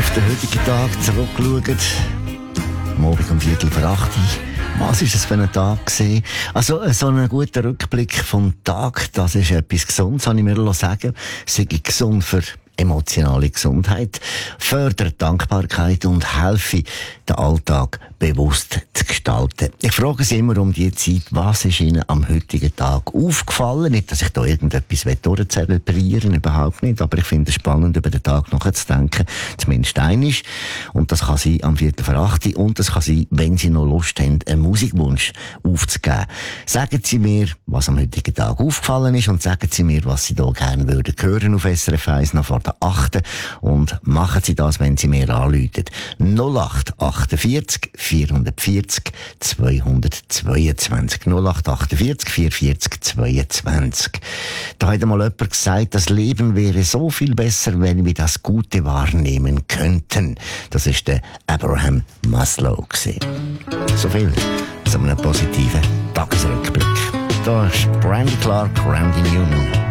auf den heutigen Tag zurückschauen, am Abend um 7:45. Was war das für ein Tag gewesen? Also, so ein guter Rückblick vom Tag, das ist etwas Gesundes, habe ich mir sagen. Sei gesund für emotionale Gesundheit, fördert Dankbarkeit und helfe, den Alltag bewusst zu gestalten. Ich frage Sie immer um die Zeit, was ist Ihnen am heutigen Tag aufgefallen? Nicht, dass ich da irgendetwas durchzelebrieren, überhaupt nicht, aber ich finde es spannend, über den Tag nachzudenken, zumindest einmal. Und das kann sein am 7:45 und das kann sein, wenn Sie noch Lust haben, einen Musikwunsch aufzugeben. Sagen Sie mir, was am heutigen Tag aufgefallen ist und sagen Sie mir, was Sie da gerne würden hören auf SRF 1 noch vor der 8. Und machen Sie das, wenn Sie mir anrufen. 0848 440 222. 0848 440 22. Da hat einmal jemand gesagt, das Leben wäre so viel besser, wenn wir das Gute wahrnehmen könnten. Das ist der Abraham Maslow gewesen. So viel zu einem positiven Tagesrückblick. Da ist Brandy Clark, Randy Newman.